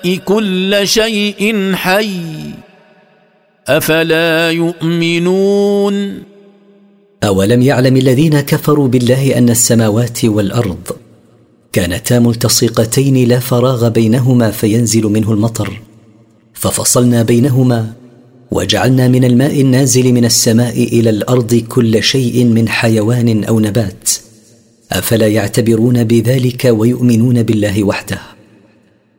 كل شيء حي أفلا يؤمنون. أولم يعلم الذين كفروا بالله أن السماوات والأرض كانتا ملتصقتين لا فراغ بينهما فينزل منه المطر، ففصلنا بينهما وجعلنا من الماء النازل من السماء إلى الأرض كل شيء من حيوان أو نبات، أفلا يعتبرون بذلك ويؤمنون بالله وحده؟